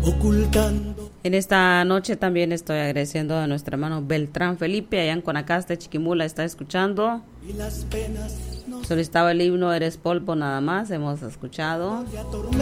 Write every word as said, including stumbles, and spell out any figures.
ocultando. En esta noche también estoy agradeciendo a nuestro hermano Beltrán Felipe, allá en Guanacaste, Chiquimula, está escuchando. Y las penas no Solicitaba el himno Eres polvo nada más, hemos escuchado. se